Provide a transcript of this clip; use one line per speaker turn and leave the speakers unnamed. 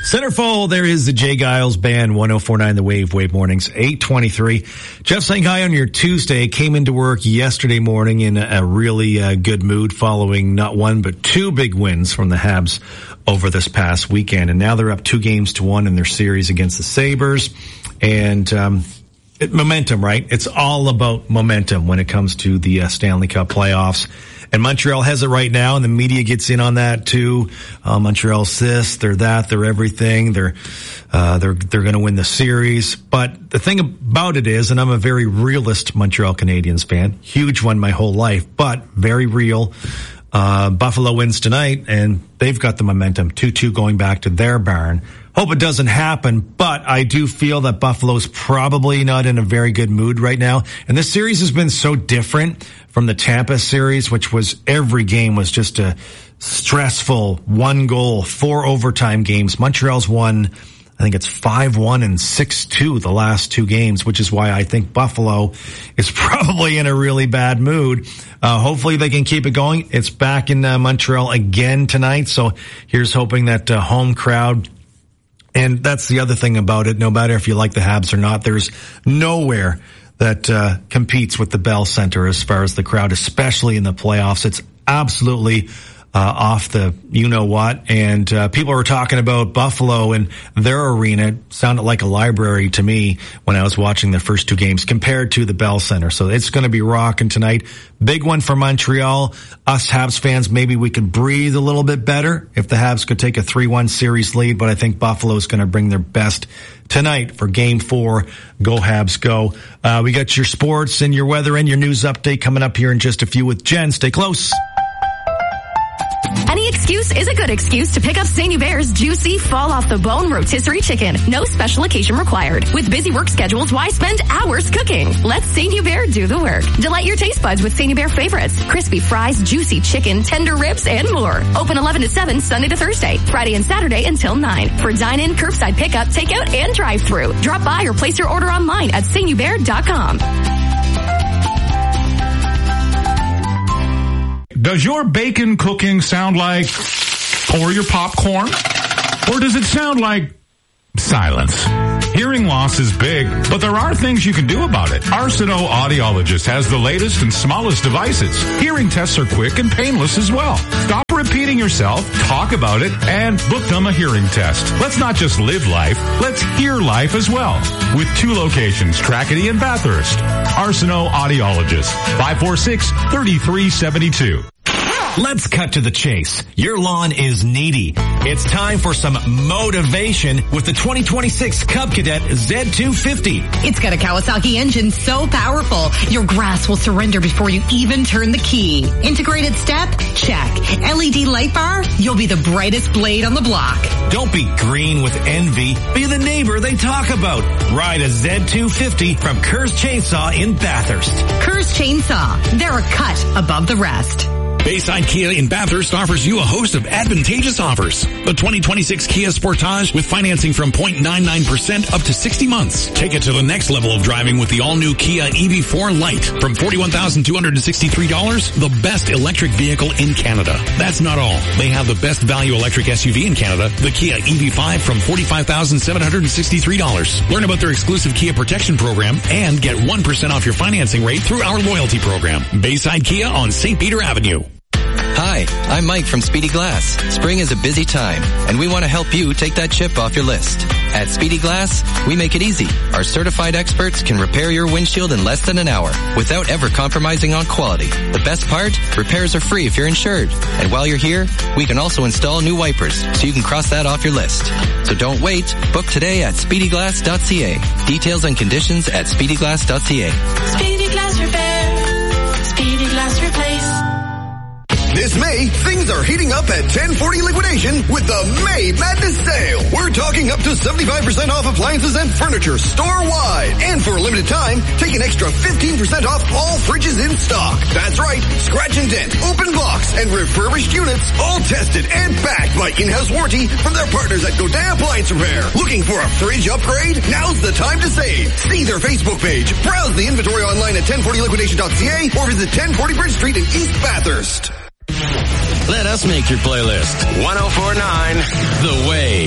Centerfold, there is the Jay Giles Band, 104.9 The Wave Mornings, 8:23. Jeff saying hi on your Tuesday. Came into work yesterday morning in a really good mood following not one but two big wins from the Habs over this past weekend. And now they're up 2-1 in their series against the Sabres. And momentum, right? It's all about momentum when it comes to the Stanley Cup playoffs. And Montreal has it right now, and the media gets in on that too. Montreal's this, they're that, they're everything. They're going to win the series. But the thing about it is, and I'm a very realist Montreal Canadiens fan, huge one my whole life, but very real. Buffalo wins tonight, and they've got the momentum, 2-2 going back to their barn. Hope it doesn't happen, but I do feel that Buffalo's probably not in a very good mood right now. And this series has been so different from the Tampa series, which was every game was just a stressful 1-goal, 4 overtime games. Montreal's won, I think it's 5-1 and 6-2 the last 2 games, which is why I think Buffalo is probably in a really bad mood. Hopefully they can keep it going. It's back in Montreal again tonight. So here's hoping that home crowd. And that's the other thing about it. No matter if you like the Habs or not, there's nowhere that competes with the Bell Center as far as the crowd, especially in the playoffs. It's absolutely off the you-know-what. And people were talking about Buffalo and their arena. It sounded like a library to me when I was watching the first 2 games compared to the Bell Center. So it's going to be rocking tonight. Big one for Montreal. Us Habs fans, maybe we could breathe a little bit better if the Habs could take a 3-1 series lead. But I think Buffalo's going to bring their best tonight for Game 4. Go Habs, go. We got your sports and your weather and your news update coming up here in just a few with Jen. Stay close.
Any excuse is a good excuse to pick up St. Hubert's juicy, fall-off-the-bone rotisserie chicken. No special occasion required. With busy work schedules, why spend hours cooking? Let St. Hubert do the work. Delight your taste buds with St. Hubert favorites. Crispy fries, juicy chicken, tender ribs, and more. Open 11 to 7, Sunday to Thursday. Friday and Saturday until 9. For dine-in, curbside pickup, takeout, and drive-thru. Drop by or place your order online at sthubert.com.
Does your bacon cooking sound like pour your popcorn? Or does it sound like silence? Hearing loss is big, but there are things you can do about it. Arsenault Audiologist has the latest and smallest devices. Hearing tests are quick and painless as well. Stop repeating yourself, talk about it, and book them a hearing test. Let's not just live life, let's hear life as well. With 2 locations, Trackety and Bathurst. Arsenault Audiologist, 546-3372.
Let's cut to the chase. Your lawn is needy. It's time for some motivation with the 2026 Cub Cadet Z250.
It's got a Kawasaki engine so powerful, your grass will surrender before you even turn the key. Integrated step? Check. LED light bar? You'll be the brightest blade on the block.
Don't be green with envy. Be the neighbor they talk about. Ride a Z250 from Kerr's Chainsaw in Bathurst.
Kerr's Chainsaw. They're a cut above the rest.
Bayside Kia in Bathurst offers you a host of advantageous offers. The 2026 Kia Sportage with financing from 0.99% up to 60 months. Take it to the next level of driving with the all-new Kia EV4 Lite. From $41,263, the best electric vehicle in Canada. That's not all. They have the best value electric SUV in Canada, the Kia EV5 from $45,763. Learn about their exclusive Kia Protection Program and get 1% off your financing rate through our loyalty program. Bayside Kia on St. Peter Avenue.
Hi, I'm Mike from Speedy Glass. Spring is a busy time, and we want to help you take that chip off your list. At Speedy Glass, we make it easy. Our certified experts can repair your windshield in less than an hour without ever compromising on quality. The best part? Repairs are free if you're insured. And while you're here, we can also install new wipers, so you can cross that off your list. So don't wait. Book today at speedyglass.ca. Details and conditions at speedyglass.ca.
Speedy Glass Repair. Speedy Glass Replace.
This May, things are heating up at 1040 Liquidation with the May Madness Sale. We're talking up to 75% off appliances and furniture store-wide. And for a limited time, take an extra 15% off all fridges in stock. That's right, scratch and dent, open box, and refurbished units, all tested and backed by in-house warranty from their partners at Godin Appliance Repair. Looking for a fridge upgrade? Now's the time to save. See their Facebook page, browse the inventory online at 1040liquidation.ca, or visit 1040 Bridge Street in East Bathurst.
Let us make your playlist. 104.9 The Wave.